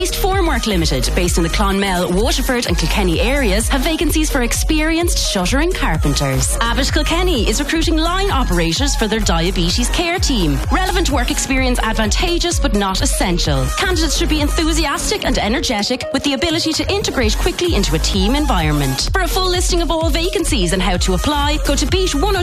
Formwork Limited, based in the Clonmel, Waterford and Kilkenny areas, have vacancies for experienced shuttering carpenters. Abbott Kilkenny is recruiting line operators for their diabetes care team. Relevant work experience advantageous but not essential. Candidates should be enthusiastic and energetic with the ability to integrate quickly into a team environment. For a full listing of all vacancies and how to apply, go to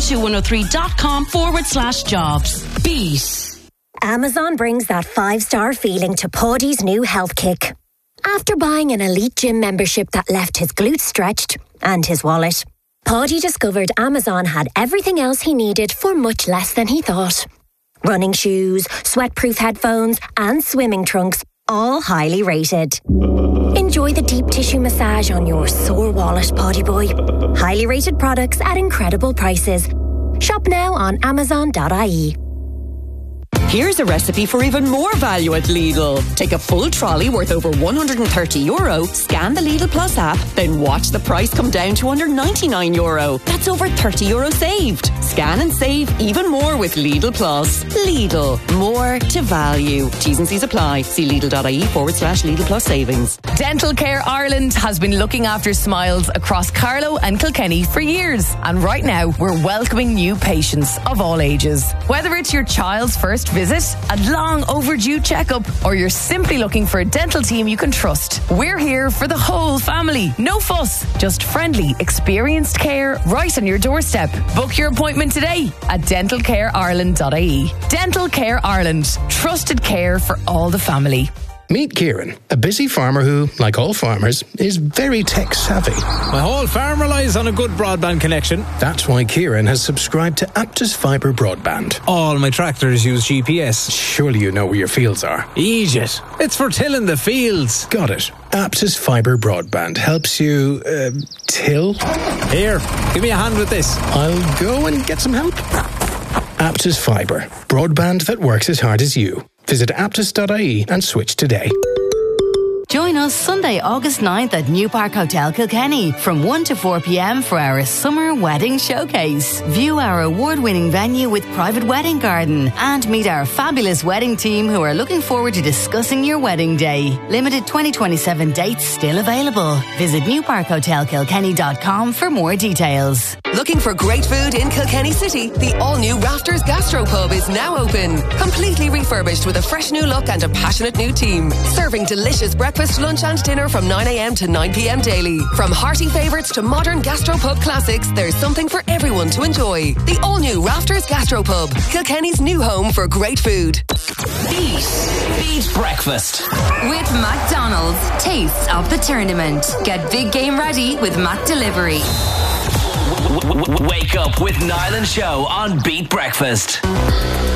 beat102103.com/jobs. Beat. Amazon brings that 5-star feeling to Paddy's new health kick. After buying an elite gym membership that left his glutes stretched and his wallet, Paddy discovered Amazon had everything else he needed for much less than he thought. Running shoes, sweat-proof headphones and swimming trunks, all highly rated. Enjoy the deep tissue massage on your sore wallet, Paddy boy. Highly rated products at incredible prices. Shop now on Amazon.ie. Here's a recipe for even more value at Lidl. Take a full trolley worth over €130, scan the Lidl Plus app, then watch the price come down to under €99. That's over €30 saved. Scan and save even more with Lidl Plus. Lidl, more to value. T's and C's apply. See Lidl.ie/Lidl Plus savings. Dental Care Ireland has been looking after smiles across Carlow and Kilkenny for years. And right now, we're welcoming new patients of all ages. Whether it's your child's first visit, a long overdue checkup, or you're simply looking for a dental team you can trust, we're here for the whole family. No fuss, just friendly, experienced care right on your doorstep. Book your appointment today at dentalcareireland.ie. Dental Care Ireland, trusted care for all the family. Meet Kieran, a busy farmer who, like all farmers, is very tech savvy. My whole farm relies on a good broadband connection. That's why Kieran has subscribed to Aptus Fibre Broadband. All my tractors use GPS. Surely you know where your fields are. Egypt. It's for tilling the fields. Got it. Aptus Fibre Broadband helps you, till? Here, give me a hand with this. I'll go and get some help. Aptus Fibre. Broadband that works as hard as you. Visit aptus.ie and switch today. Join us Sunday, August 9th at New Park Hotel Kilkenny from 1 to 4 p.m. for our Summer Wedding Showcase. View our award-winning venue with private wedding garden and meet our fabulous wedding team who are looking forward to discussing your wedding day. Limited 2027 dates still available. Visit newparkhotelkilkenny.com for more details. Looking for great food in Kilkenny City? The all-new Rafters Gastropub is now open. Completely refurbished with a fresh new look and a passionate new team. Serving delicious breakfast, lunch and dinner from 9 a.m. to 9 p.m. daily. From hearty favourites to modern gastropub classics, there's something for everyone to enjoy. The all-new Rafters Gastropub. Kilkenny's new home for great food. Beat Breakfast. With McDonald's, taste of the tournament. Get big game ready with Mac Delivery. Wake up with Niall and Show on Beat Breakfast.